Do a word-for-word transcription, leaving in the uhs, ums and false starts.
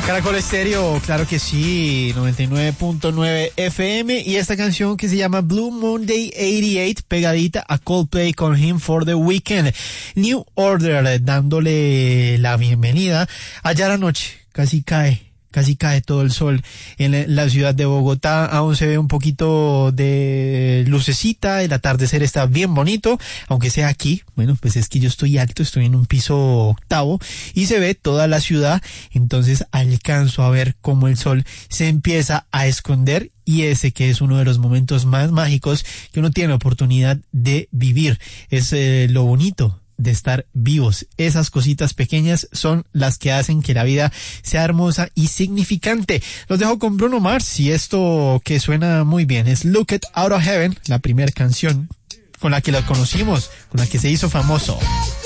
Caracol Estéreo, claro que sí, noventa y nueve punto nueve F M, y esta canción que se llama Blue Monday ochenta y ocho, pegadita a Coldplay con Him for the Weekend. New Order, dándole la bienvenida. Ayer anoche casi cae. Casi cae todo el sol en la ciudad de Bogotá. Aún se ve un poquito de lucecita. El atardecer está bien bonito, aunque sea aquí. Bueno, pues es que yo estoy alto, estoy en un piso octavo y se ve toda la ciudad. Entonces alcanzo a ver cómo el sol se empieza a esconder, y ese que es uno de los momentos más mágicos que uno tiene oportunidad de vivir. Es eh, lo bonito de estar vivos. Esas cositas pequeñas son las que hacen que la vida sea hermosa y significante. Los dejo con Bruno Mars y esto que suena muy bien es Look It Out of Heaven, la primera canción con la que lo conocimos, con la que se hizo famoso.